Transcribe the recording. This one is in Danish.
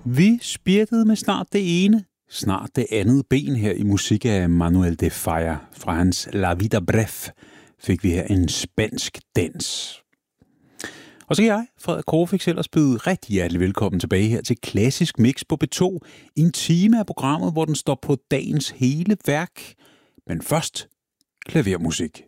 Vi spirtede med snart det ene, snart det andet ben her i musik af Manuel de Falla. Fra hans La Vida Bref fik vi her en spansk dans. Og så kan jeg, Frederik Korfix, ellers byde rigtig hjertelig velkommen tilbage her til Klassisk Mix på B2. En time af programmet, hvor den står på dagens hele værk. Men først klavermusik.